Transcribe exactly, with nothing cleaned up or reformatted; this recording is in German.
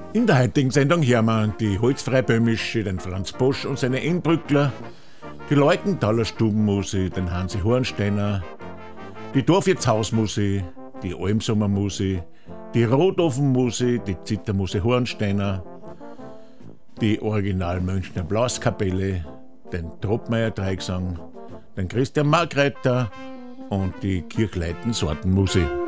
In der heutigen Sendung hören wir die Holzfreiböhmische, den Franz Bosch und seine Inbrückler, die Leutenthaler Stubenmusik, den Hansi Hornsteiner, die Dorfwirtshausmusik, die Almsommermusik, die Rotofenmusik, die Zittermusik Hornsteiner, die Original Münchner Blaskapelle, den Tropmeier Dreigesang, den Christian Margreiter und die Kirchleiten Sortenmusik.